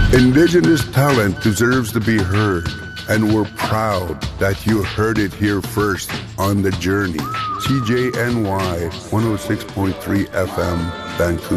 Indigenous talent deserves to be heard, and we're proud that you heard it here first on The Journey. CJNY 106.3 FM, Vancouver.